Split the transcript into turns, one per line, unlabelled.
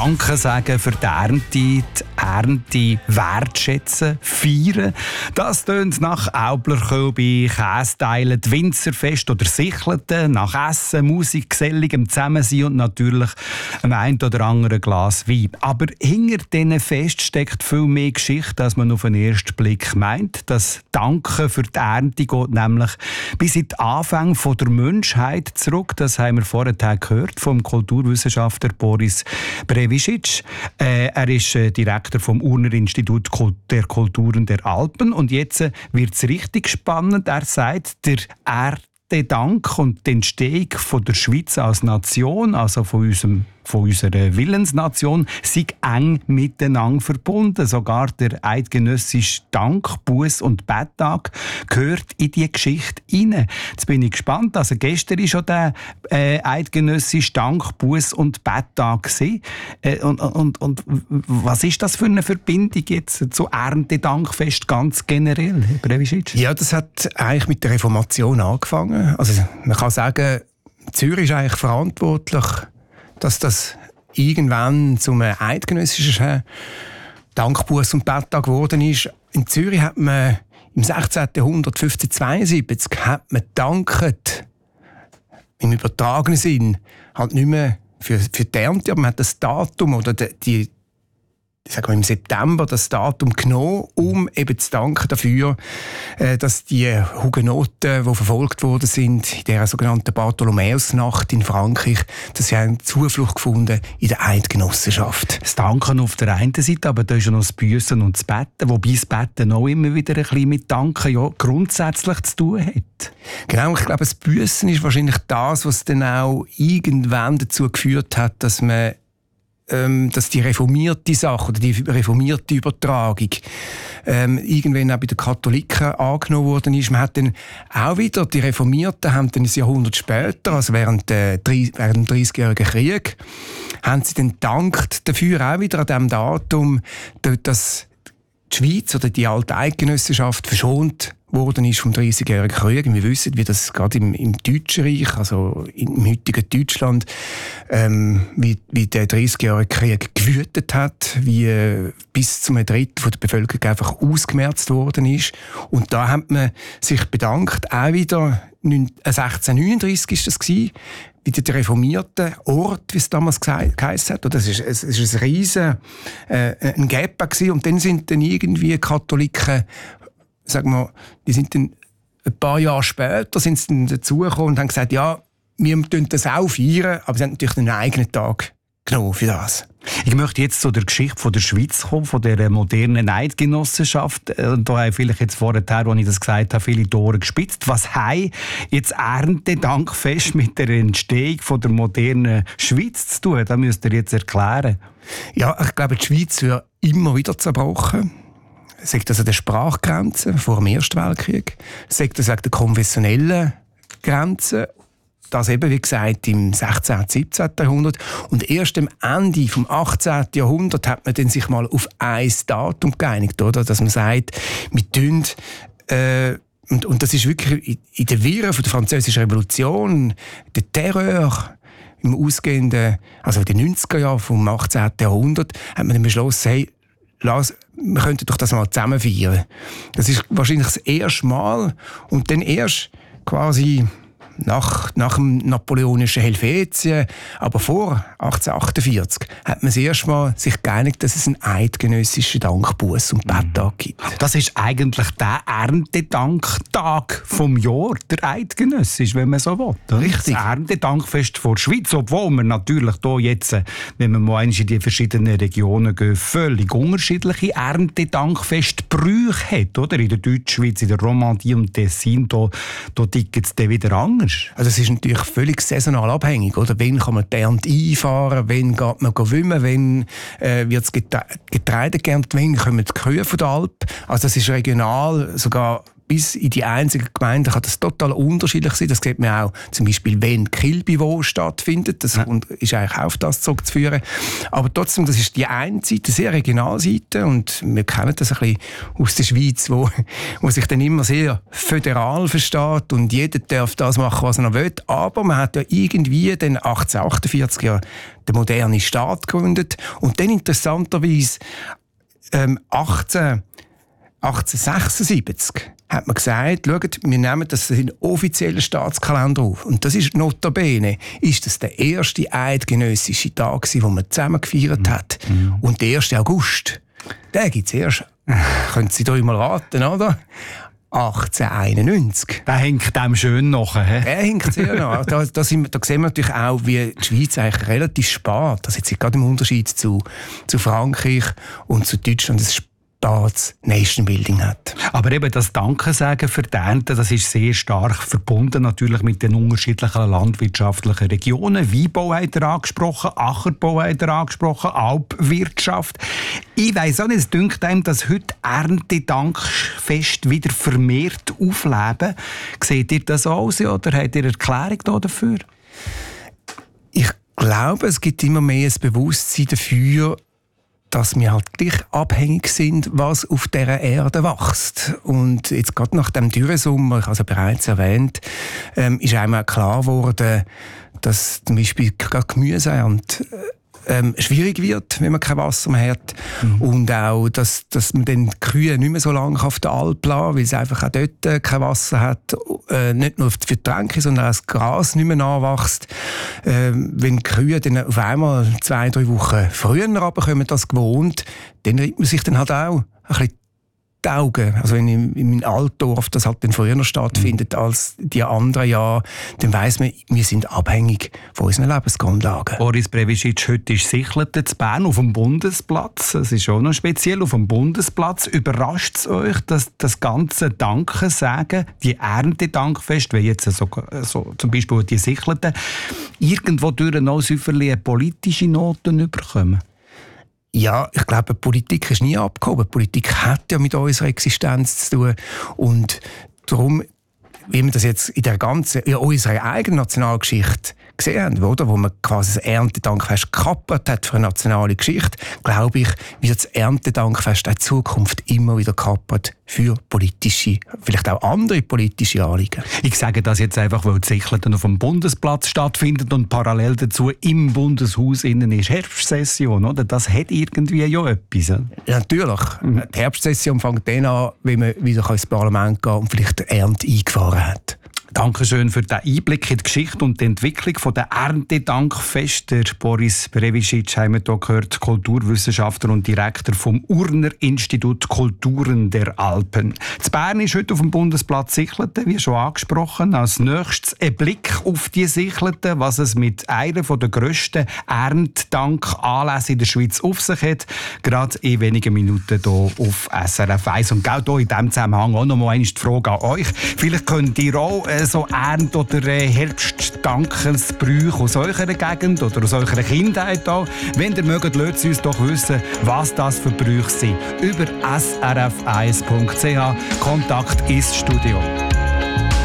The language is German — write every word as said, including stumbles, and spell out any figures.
Danke sagen für die Ernte, die Ernte wertschätzen, feiern. Das tönt nach Aublerkölbi, Kästeilen, die Winzerfest oder Sichelten, nach Essen, Musik, geselligem Zusammensein und natürlich einem ein oder anderen Glas Wein. Aber hinter diesen Fest steckt viel mehr Geschichte, als man auf den ersten Blick meint. Das Danke für die Ernte geht nämlich bis in die Anfänge der Menschheit zurück. Das haben wir vorher gehört vom Kulturwissenschaftler Boris Brevicic. Äh, er ist äh, Direktor vom Urner Institut der Kulturen der Alpen. Und jetzt äh, wird es richtig spannend. Er sagt, der Erntedank und die Entstehung von der Schweiz als Nation, also von unserem von unserer Willensnation, sind eng miteinander verbunden. Sogar der eidgenössische Dank-, Buß- und Betttag gehört in diese Geschichte hinein. Jetzt bin ich gespannt. Also gestern war schon der äh, eidgenössische Dank-, Buß- und Betttag. Äh, und, und, und was ist das für eine Verbindung jetzt zu Erntedankfest ganz generell, Herr Brevicic?
Ja, das hat eigentlich mit der Reformation angefangen. Also man kann sagen, Zürich ist eigentlich verantwortlich, dass das irgendwann zum eidgenössischen Dank-, Buß- und Betttag geworden ist. In Zürich hat man im sechzehnten Jahrhundert, fünfzehnhundertzweiundsiebzig, hat man gedankt, im übertragenen Sinn, halt nicht mehr für, für die Ernte, aber man hat das Datum oder die, die sagen wir im September das Datum genommen, um eben zu danken dafür, dass die Hugenotten, die verfolgt worden sind, in der sogenannten Bartholomäusnacht in Frankreich, dass sie haben Zuflucht gefunden in der Eidgenossenschaft.
Das Danken auf der einen Seite, aber da ist ja noch das Büssen und das Betten, wobei das Betten auch immer wieder ein bisschen mit Danken ja grundsätzlich zu tun hat.
Genau, ich glaube, das Büssen ist wahrscheinlich das, was dann auch irgendwann dazu geführt hat, dass man dass die reformierte Sache oder die reformierte Übertragung ähm, irgendwann auch bei den Katholiken angenommen worden ist. Man hat dann auch wieder, die Reformierten haben dann ein Jahrhundert später, also während, äh, während dem dreißigjährigen Krieg, haben sie dann gedankt dafür auch wieder an diesem Datum, dass die Schweiz oder die alte Eidgenossenschaft verschont worden ist vom dreißigjährigen Krieg. Wir wissen, wie das gerade im, im Deutschen Reich, also im heutigen Deutschland, ähm, wie, wie der dreißigjährige Krieg gewütet hat, wie äh, bis zu einem Drittel von der Bevölkerung einfach ausgemerzt worden ist. Und da hat man sich bedankt, auch wieder sechzehnhundertneununddreißig ist das gewesen, wieder der reformierte Ort, wie es damals geheißen hat. Das ist, es ist ein riesen äh, ein Gap gewesen. Und dann sind dann irgendwie Katholiken, sag mal, die sind dann ein paar Jahre später sind sie dann dazugekommen und haben gesagt, ja, wir feiern das auch feiern, aber sie haben natürlich einen eigenen Tag genommen für das.
Ich möchte jetzt zu der Geschichte von der Schweiz kommen, von der modernen Eidgenossenschaft. Und da habe vielleicht jetzt vorher, als ich das gesagt habe, viele Tore gespitzt. Was haben jetzt Erntedankfest mit der Entstehung von der modernen Schweiz zu tun? Das müsst ihr jetzt erklären.
Ja, ich glaube, die Schweiz wird immer wieder zerbrochen. Sagt das an den Sprachgrenzen vor dem Ersten Weltkrieg, sagt das an den konfessionellen Grenzen, das eben, wie gesagt, im sechzehnten, siebzehnten Jahrhundert. Und erst am Ende des achtzehnten Jahrhunderts hat man dann sich mal auf ein Datum geeinigt, oder? Dass man sagt, wir tun, äh, und, und das ist wirklich in der Wirren von der Französischen Revolution, der Terror, im ausgehenden, also in den neunziger Jahren vom achtzehnten Jahrhundert, hat man dann beschlossen, hey, lass, wir könnten doch das mal zusammen feiern. Das ist wahrscheinlich das erste Mal. Und dann erst quasi nach, nach dem napoleonischen Helvetien, aber vor achtzehnhundertachtundvierzig, hat man das erste Mal sich geeinigt, dass es einen eidgenössischen Dank-, Buß- und Betttag gibt.
Das ist eigentlich der Erntedanktag vom Jahr, der eidgenössisch, wenn man so will.
Richtig.
Das Erntedankfest vor der Schweiz, obwohl wir natürlich hier jetzt, wenn wir mal in die verschiedenen Regionen gehen, völlig unterschiedliche Erntedankfestbrüche hat, oder? In der Deutschschweiz, in der Romandie und Tessin, da, da ticken es dann wieder anders.
Also es ist natürlich völlig saisonal abhängig, oder? Wann kann man die Ernte einfahren, wann geht man wimmen, wann äh, wird das Getreide geerntet, wann kommen die Kühe von der Alp. Also das ist regional sogar bis in die einzelnen Gemeinden kann das total unterschiedlich sein. Das sieht man auch zum Beispiel, wenn Kilby wo stattfindet. Das ja. ist eigentlich auf das zurückzuführen. Aber trotzdem, das ist die eine Seite, sehr Regionalseite. Und wir kennen das ein bisschen aus der Schweiz, wo, wo sich dann immer sehr föderal versteht und jeder darf das machen, was er noch will. Aber man hat ja irgendwie den achtzehnhundertachtundvierzig ja den modernen Staat gegründet. Und dann interessanterweise ähm, achtzehn achtzehnhundertsechsundsiebzig hat man gesagt, schaut, wir nehmen das in den offiziellen Staatskalender auf. Und das ist notabene, ist das der erste eidgenössische Tag, den man zusammen gefeiert hat. Mhm. Und der erste August, den gibt es erst, können Sie da mal raten, oder? achtzehnhunderteinundneunzig.
Der hängt dem schön nach. He?
Der hängt sehr nach. Da, da, sind, da sehen wir natürlich auch, wie die Schweiz eigentlich relativ spät, das ist gerade im Unterschied zu, zu Frankreich und zu Deutschland, das das Nation Building hat.
Aber eben das Dankesagen für die Ernte, das ist sehr stark verbunden natürlich mit den unterschiedlichen landwirtschaftlichen Regionen. Weinbau hat er angesprochen, Ackerbau hat er angesprochen, Alpwirtschaft. Ich weiss auch nicht, es dünkt einem, dass heute Erntedankfest wieder vermehrt aufleben. Seht ihr das aus oder habt ihr eine Erklärung dafür?
Ich glaube, es gibt immer mehr ein Bewusstsein dafür, dass wir halt gleich abhängig sind, was auf dieser Erde wächst. Und jetzt gerade nach dem Dürresommer, ich habe es ja bereits erwähnt, ähm, ist einmal klar geworden, dass zum Beispiel gerade Gemüseernte ähm, schwierig wird, wenn man kein Wasser mehr hat. Mhm. Und auch, dass, dass man dann die Kühe nicht mehr so lange auf der Alp lassen, weil es einfach auch dort äh, kein Wasser hat. Äh, nicht nur für die Tränke, sondern auch das Gras nicht mehr nachwächst. Äh, wenn die Kühe dann auf einmal zwei, drei Wochen früher runterkommen als gewohnt, dann reibt man sich dann halt auch ein bisschen die Augen. Also wenn in, in meinem Altdorf das halt dann früher stattfindet als die anderen Jahre, dann weiss man, wir sind abhängig von unseren Lebensgrundlagen.
Boris Brevicic, heute ist Sichleten zu Bern auf dem Bundesplatz. Das ist auch noch speziell. Auf dem Bundesplatz überrascht es euch, dass das ganze Dankesagen, die Erntedankfest, wie jetzt so, so zum Beispiel die Sichleten, irgendwo durch noch eine politische Noten bekommen?
Ja, ich glaube, Politik ist nie abgehoben. Politik hat ja mit unserer Existenz zu tun. Und darum, wie wir das jetzt in der ganzen, in unserer eigenen Nationalgeschichte gesehen haben, oder, wo man quasi das Erntedankfest gekappert hat für eine nationale Geschichte, glaube ich, wird das Erntedankfest in Zukunft immer wieder gekappert für politische, vielleicht auch andere politische Anliegen.
Ich sage das jetzt einfach, weil die Sichleten auf dem Bundesplatz stattfindet und parallel dazu im Bundeshaus innen ist Herbstsession, oder? Das hat irgendwie ja etwas. Oder?
Ja, natürlich. Mhm. Die Herbstsession fängt dann an, wenn man wieder ins Parlament gehen kann und vielleicht die Ernte eingefahren hat.
Dankeschön für den Einblick in die Geschichte und die Entwicklung von der Erntedankfest. Der Boris Brevicic haben wir hier gehört, Kulturwissenschaftler und Direktor vom Urner Institut Kulturen der Alpen. In Bern ist heute auf dem Bundesplatz Sichleten, wie schon angesprochen. Als nächstes ein Blick auf die Sichleten, was es mit einer der grössten Erntedankanlässe in der Schweiz auf sich hat. Gerade in wenigen Minuten hier auf S R F eins. Und genau hier in diesem Zusammenhang auch noch mal die Frage an euch. Vielleicht könnt ihr auch so Ernte- oder Herbstdankesbrüche aus eurer Gegend oder aus eurer Kindheit auch. Wenn ihr mögt, lasst uns doch wissen, was das für Brüche sind. Über s r f eins punkt c h. Kontakt ins Studio.